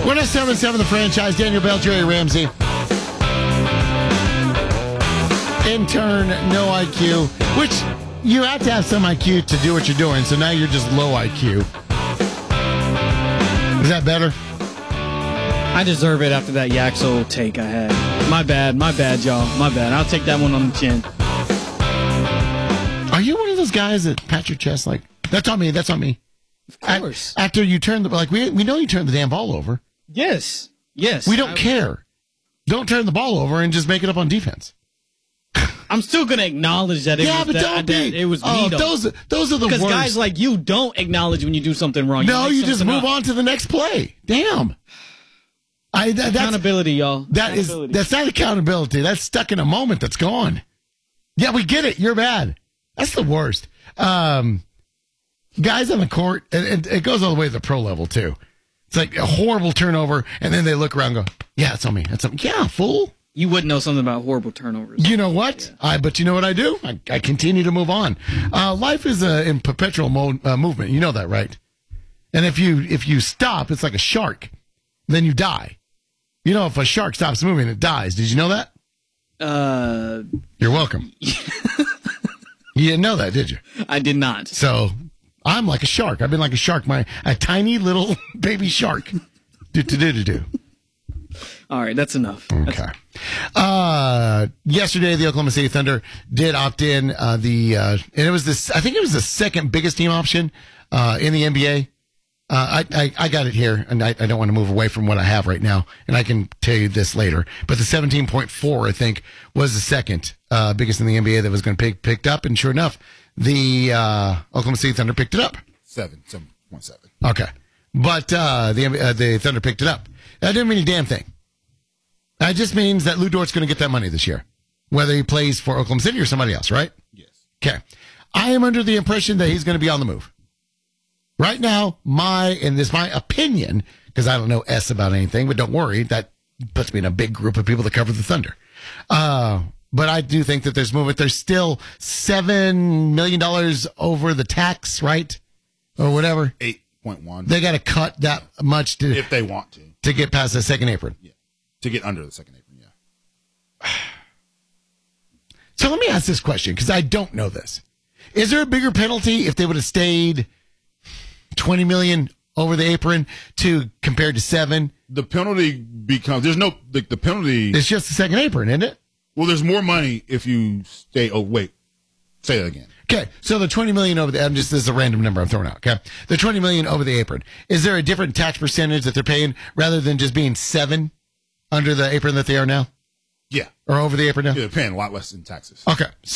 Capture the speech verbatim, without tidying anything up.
We're at seven seven, the franchise. Daniel Bell, Jerry Ramsey. Intern, no I Q, which you have to have some I Q to do what you're doing, so now you're just low I Q. Is that better? I deserve it after that Yaxo take I had. My bad, my bad, y'all. My bad. I'll take that one on the chin. Are you one of those guys that pat your chest like, that's on me, that's on me? Of course. At, after you turn the, like, we we know you turned the damn ball over. Yes. Yes. We don't I, care. Don't turn the ball over and just make it up on defense. I'm still going to acknowledge that it yeah, was but that, don't that be. it was oh, me, though. Those, those are the worst. Because guys like you don't acknowledge when you do something wrong. You no, you just move up. on to the next play. Damn. I, that, accountability, y'all. That is, that's not accountability. That's stuck in a moment that's gone. Yeah, we get it. You're bad. That's the worst. Um, guys on the court, and, and it goes all the way to the pro level, too. It's like a horrible turnover, and then they look around and go, yeah, it's on me. It's on me. Yeah, fool. You would know something about horrible turnovers. You know what? Yeah. I But you know what I do? I, I continue to move on. Uh, life is uh, in perpetual mo- uh, movement. You know that, right? And if you if you stop, it's like a shark. Then you die. You know, if a shark stops moving, it dies. Did you know that? Uh, You're welcome. You didn't know that, did you? I did not. So I'm like a shark. I've been like a shark. My a tiny little baby shark. Do do do do do. All right, that's enough. Okay. That's- Uh, yesterday, the Oklahoma City Thunder did opt in. Uh, the uh, and it was this. I think it was the second biggest team option uh, in the N B A. Uh, I, I I got it here, and I, I don't want to move away from what I have right now, and I can tell you this later. But the seventeen point four, I think, was the second uh, biggest in the N B A that was going to pick picked up, and sure enough, the uh, Oklahoma City Thunder picked it up. Seven, seven point seven. Okay, but uh, the uh, the Thunder picked it up. That didn't mean a damn thing. That just means that Lou Dort's going to get that money this year, whether he plays for Oklahoma City or somebody else, right? Yes. Okay. I am under the impression that he's going to be on the move. Right now, my, and this is my opinion, because I don't know S about anything, but don't worry, that puts me in a big group of people that cover the Thunder. Uh, but I do think that there's movement. There's still seven million dollars over the tax, right? Or whatever. eight point one. They got to cut that much to, if they want to. To get past the second apron. Yeah. To get under the second apron, yeah. So let me ask this question, because I don't know this. Is there a bigger penalty if they would have stayed twenty million dollars over the apron to compared to seven? The penalty becomes, there's no, the, the penalty. It's just the second apron, isn't it? Well, there's more money if you stay, oh, wait. Say that again. Okay, so the twenty million dollars over the, I'm just, this is a random number I'm throwing out, okay? The twenty million dollars over the apron. Is there a different tax percentage that they're paying rather than just being seven under the apron that they are now? Yeah. Or over the apron now? Yeah, they're paying a lot less in taxes. Okay.